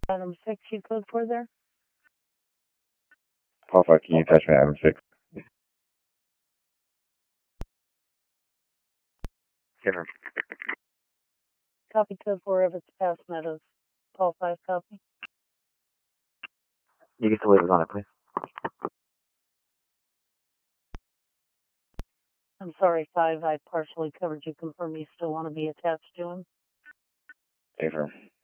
Item 6, you code for there? Paul 5, can you attach me to item 6? Scanner. Copy code 4 if it's past Meadows. Paul 5, copy. You can still leave us on it, please. I'm sorry, 5, I partially covered you. Confirm you still want to be attached to him. Confirm.